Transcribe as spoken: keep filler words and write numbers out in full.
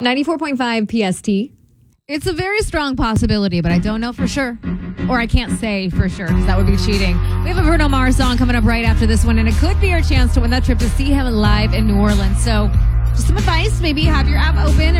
ninety-four point five P S T. It's a very strong possibility, but I don't know for sure. Or I can't say for sure because that would be cheating. We have a Bruno Mars song coming up right after this one, and it could be our chance to win that trip to see him live in New Orleans. So just some advice, maybe have your app open and